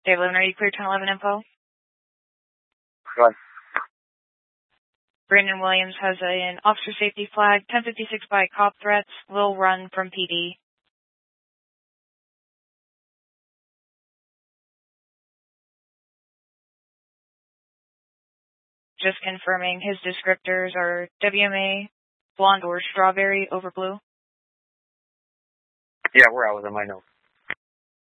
Dave 11, are you clear 1011 info? Good. Brandon Williams has an officer safety flag, 1056 by cop threats, will run from PD. Just confirming his descriptors are WMA, blonde or strawberry over blue. Yeah, where I was in my notes.